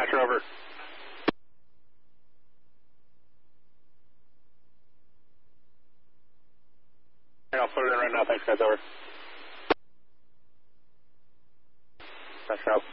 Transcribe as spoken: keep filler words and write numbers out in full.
Dispatcher, over. I'll put it in right now. Thanks, guys. Over. Dispatcher out.